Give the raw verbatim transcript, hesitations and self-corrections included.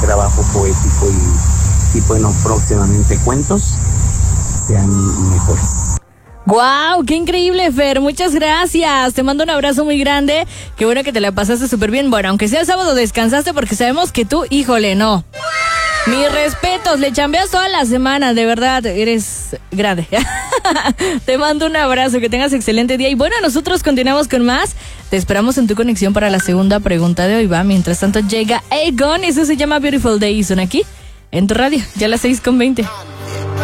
trabajo poético y, y bueno, próximamente cuentos sean mejores. ¡Guau! ¡Qué increíble, Fer! Muchas gracias. Te mando un abrazo muy grande. Qué bueno que te la pasaste súper bien. Bueno, aunque sea el sábado descansaste porque sabemos que tú, híjole, no. Mis respetos, le chambeas toda la semana, de verdad, eres grande. Te mando un abrazo, que tengas excelente día. Y bueno, nosotros continuamos con más. Te esperamos en tu conexión para la segunda pregunta de hoy, va. Mientras tanto llega Aegon, eso se llama Beautiful Day. Y son aquí, en tu radio, ya a las seis con veinte.